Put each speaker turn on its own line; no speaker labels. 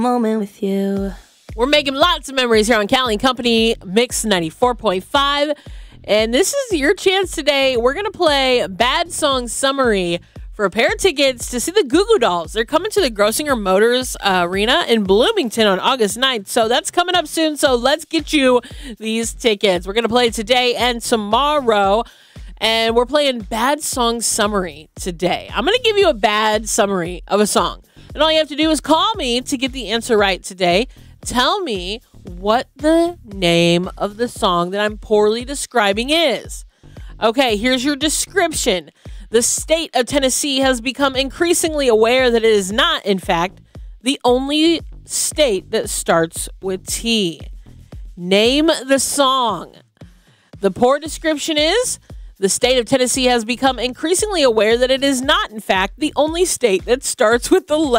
moment with you.
We're making lots of memories here on Callie & Company, Mix 94.5. And this is your chance today. We're going to play Bad Song Summary for a pair of tickets to see the Goo Goo Dolls. They're coming to the Grossinger Motors Arena in Bloomington on August 9th. So that's coming up soon. So let's get you these tickets. We're going to play today and tomorrow. And we're playing Bad Song Summary today. I'm going to give you a bad summary of a song. And all you have to do is call me to get the answer right today. Tell me what the name of the song that I'm poorly describing is. Okay, here's your description. The state of Tennessee has become increasingly aware that it is not, in fact, the only state that starts with T. Name the song. The poor description is, the state of Tennessee has become increasingly aware that it is not, in fact, the only state that starts with the letter